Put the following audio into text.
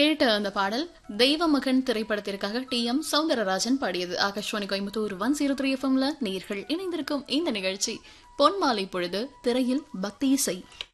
கேட்ட அந்த பாடல் தெய்வ மகன் திரைப்படத்திற்காக டி.எம். சௌந்தரராஜன் பாடியது. ஆகாஷ்வாணி கோயம்புத்தூர் 103 FM நேயர்கள் இணைந்திருக்கும் இந்த நிகழ்ச்சி பொன்மாலை பொழுது திரையில் பக்தி இசை.